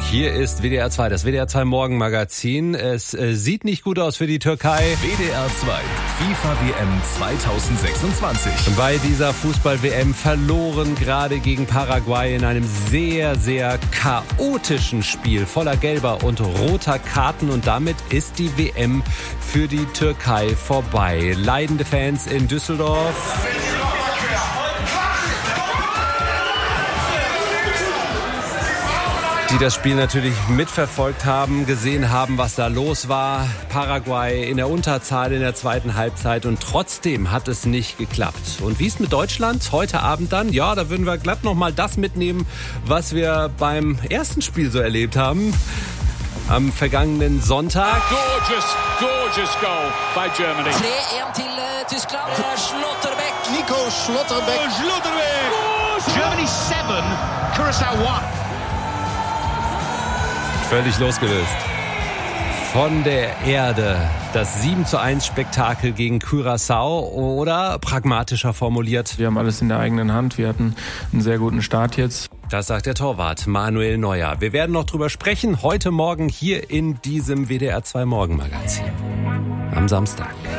Hier ist WDR 2, das WDR 2 Morgenmagazin. Es sieht nicht gut aus für die Türkei. WDR 2, FIFA WM 2026. Bei dieser Fußball-WM verloren gerade gegen Paraguay in einem sehr, sehr chaotischen Spiel voller gelber und roter Karten. Und damit ist die WM für die Türkei vorbei. Leidende Fans in Düsseldorf. Die das Spiel natürlich mitverfolgt haben, gesehen haben, was da los war. Paraguay in der Unterzahl in der zweiten Halbzeit und trotzdem hat es nicht geklappt. Und wie ist mit Deutschland heute Abend dann? Ja, da würden wir glatt nochmal das mitnehmen, was wir beim ersten Spiel so erlebt haben. Am vergangenen Sonntag. Gorgeous goal by Germany. 3-1 til Tyskland. Schlotterbeck. Nico Schlotterbeck. Germany 7, Curaçao 1. Völlig losgelöst von der Erde. Das 7:1 Spektakel gegen Curaçao oder pragmatischer formuliert. Wir haben alles in der eigenen Hand. Wir hatten einen sehr guten Start jetzt. Das sagt der Torwart Manuel Neuer. Wir werden noch drüber sprechen, heute Morgen hier in diesem WDR 2 Morgenmagazin. Am Samstag.